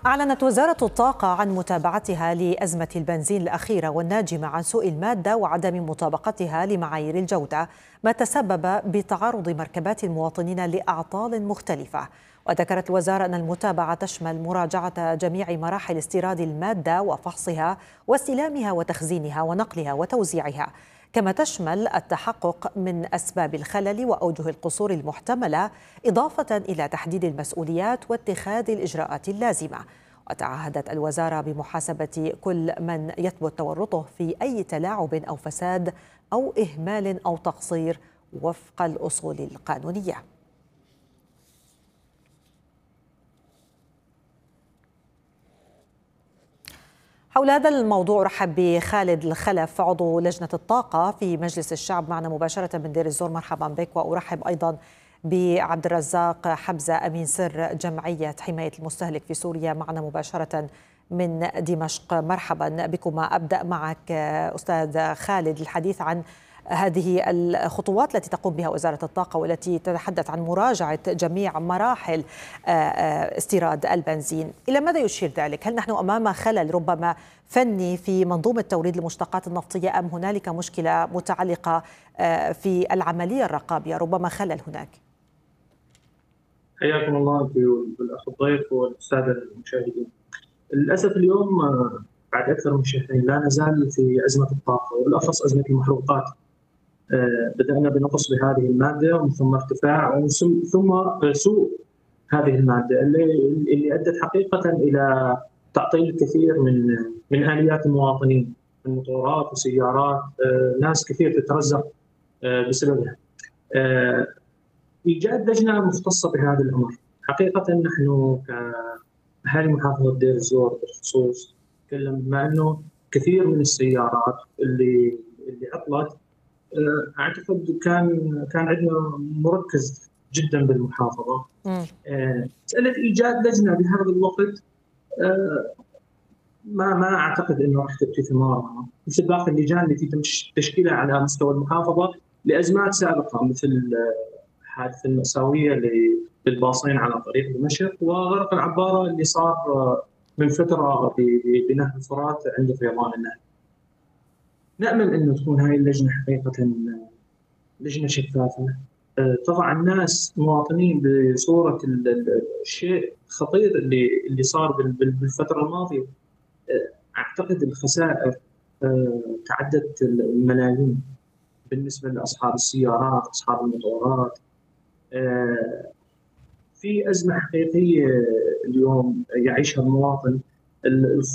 أعلنت وزارة الطاقة عن متابعتها لأزمة البنزين الأخيرة والناجمة عن سوء المادة وعدم مطابقتها لمعايير الجودة، ما تسبب بتعرض مركبات المواطنين لأعطال مختلفة. وذكرت الوزارة أن المتابعة تشمل مراجعة جميع مراحل استيراد المادة وفحصها واستلامها وتخزينها ونقلها وتوزيعها، كما تشمل التحقق من أسباب الخلل وأوجه القصور المحتملة، إضافة إلى تحديد المسؤوليات واتخاذ الإجراءات اللازمة. وتعهدت الوزارة بمحاسبة كل من يثبت تورطه في أي تلاعب أو فساد أو إهمال أو تقصير وفق الأصول القانونية. حول هذا الموضوع رحب بخالد الخلف عضو لجنة الطاقة في مجلس الشعب معنا مباشرة من دير الزور. مرحبا بك. وأرحب أيضا بعبد الرزاق حمزة أمين سر جمعية حماية المستهلك في سوريا معنا مباشرة من دمشق. مرحبا بكما. أبدأ معك أستاذ خالد الحديث عن هذه الخطوات التي تقوم بها وزارة الطاقة والتي تتحدث عن مراجعة جميع مراحل استيراد البنزين. إلى ماذا يشير ذلك؟ هل نحن أمام خلل ربما فني في منظومة توريد المشتقات النفطية أم هنالك مشكلة متعلقة في العملية الرقابية؟ ربما خلل هناك. حياكم الله بالأخ الضيف والسادة المشاهدين. للأسف اليوم بعد أكثر من شهرين لا نزال في أزمة الطاقة وبالأخص أزمة المحروقات. بدأنا بنقص بهذه المادة ومن ثم ارتفاع ثم سوء هذه المادة اللي أدت حقيقة إلى تعطيل الكثير من آليات المواطنين من موتورات وسيارات. ناس كثير تترزق بسببها. إيجاد لجنة مختصة بهذا الأمر. حقيقة نحن كأهالي محافظة دير الزور بالخصوص نتكلم بما أنه كثير من السيارات اللي عطلت، أعتقد كان عندنا مركز جدا بالمحافظة. مسألة إيجاد لجنة بهذا الوقت ما أعتقد أنه راح تأتي ثمارها مثل باقي اللجان التي تم تشكيلها على مستوى المحافظة لأزمات سابقة، مثل الحادثة المأساوية للباصين على طريق دمشق وغرق العبارة اللي صار من فترة بنهر الفرات عند فيضان النهر. نأمل أن تكون هاي اللجنة حقيقة لجنة شفافة تضع الناس مواطنين بصورة الشيء الخطير اللي صار بالفترة الماضية. أعتقد الخسائر تعدت الملايين بالنسبة لأصحاب السيارات، أصحاب الموتورات. في أزمة حقيقية اليوم يعيشها المواطن.